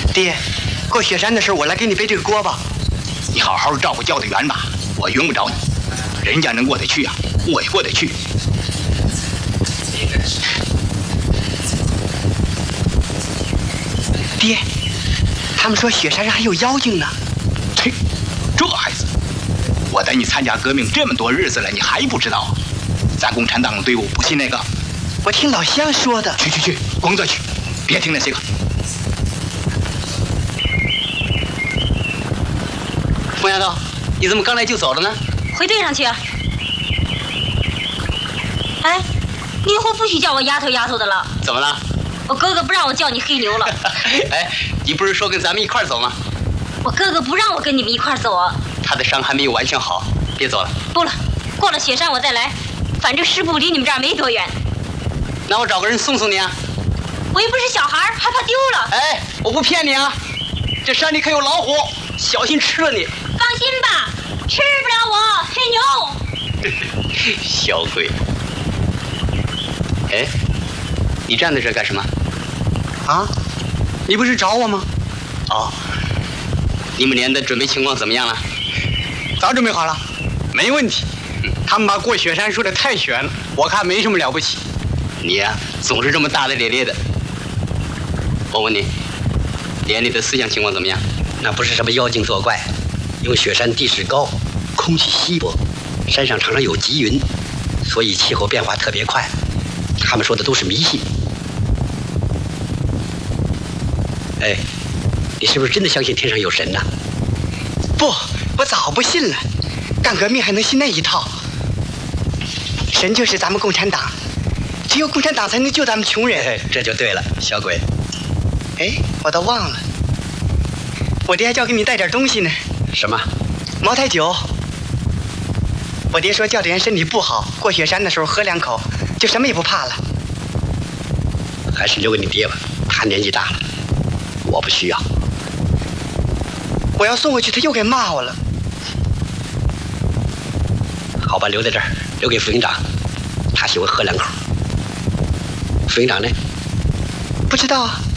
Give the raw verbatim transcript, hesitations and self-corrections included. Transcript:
爹，过雪山的事我来给你背这个锅吧。 你好好照顾教队员吧，我用不着你。人家能过得去啊，我也过得去。 爹，他们说雪山上还有妖精呢。 切，这孩子，我带你参加革命这么多日子了，你还不知道啊？咱共产党的队伍不信那个。 我听老乡说的。 去去去，工作去，别听那些个。 冯丫头，你怎么刚来就走了呢？ 回队上去啊！哎，你以后不许叫我丫头丫头的了。 怎么了？ 我哥哥不让我叫你黑牛了。 哎，你不是说跟咱们一块儿走吗？ 我哥哥不让我跟你们一块儿走啊。 他的伤还没有完全好，别走了。 不了，过了雪山我再来，反正师部离你们这儿没多远。 那我找个人送送你啊。 我又不是小孩，还怕丢了。 哎，我不骗你啊，这山里可有老虎，小心吃了你。 放心吧，吃不了我黑牛。 小鬼。哎，你站在这干什么？ 啊，你不是找我吗？ 哦，你们连的准备情况怎么样了？ 早准备好了，没问题。他们把过雪山说的太悬了，我看没什么了不起。 你呀、啊，总是这么大大咧咧的。我问你，连里的思想情况怎么样？ 那不是什么妖精作怪，因为雪山地势高，空气稀薄，山上常常有积云，所以气候变化特别快。他们说的都是迷信。哎，你是不是真的相信天上有神呢？ 不，我早不信了。干革命还能信那一套？神就是咱们共产党，只有共产党才能救咱们穷人。 哎，这就对了，小鬼。 哎，我都忘了，我爹还叫给你带点东西呢。 什么？ 茅台酒。我爹说教队员身体不好，过雪山的时候喝两口，就什么也不怕了。 还是留给你爹吧，他年纪大了，我不需要。 我要送回去，他又该骂我了。 好吧，留在这儿，留给副营长，他喜欢喝两口。副营长呢？ 不知道啊。